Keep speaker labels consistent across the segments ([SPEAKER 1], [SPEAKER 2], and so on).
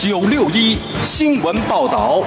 [SPEAKER 1] 961新闻报道。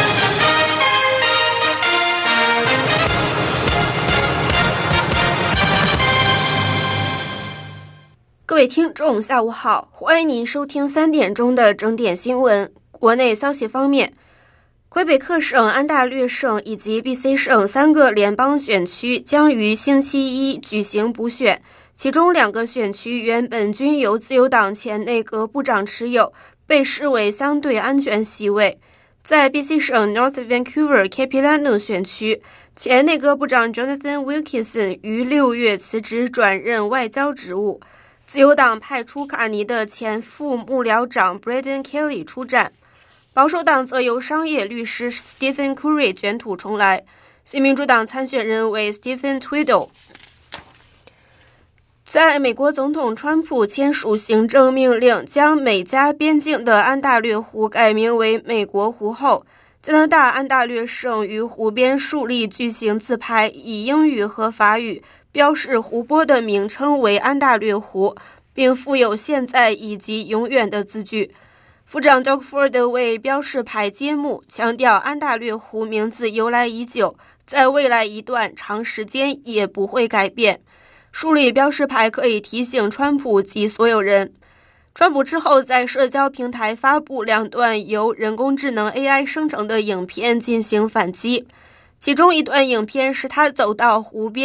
[SPEAKER 2] 各位听众，下午好，欢迎您收听3点钟的整点新闻。国内消息方面，魁北克省、安大略省以及 BC 省3个联邦选区将于星期一举行补选，其中2个选区原本均由自由党前内阁部长持有，被视为相对安全席位。在 BC 省 North Vancouver Capilano 选区，前内阁部长 Jonathan Wilkinson 于6月辞职转任外交职务。自由党派出卡尼的前副幕僚长 Braden Kelly 出战，保守党则由商业律师 Stephen Curry 卷土重来，新民主党参选人为 Stephen Tweedle。 在美国总统川普签署行政命令将美加边境的安大略湖改名为美国湖后，加拿大安大略省于湖边树立巨型字牌，以英语和法语标示湖泊的名称为安大略湖，并附有现在以及永远的字句。府长 Doug Ford 为标示牌揭幕，强调安大略湖名字由来已久，在未来一段长时间也不会改变。树立标示牌可以提醒川普及所有人。川普之后在社交平台发布2段由人工智能 AI 生成的影片进行反击，其中一段影片是他走到湖边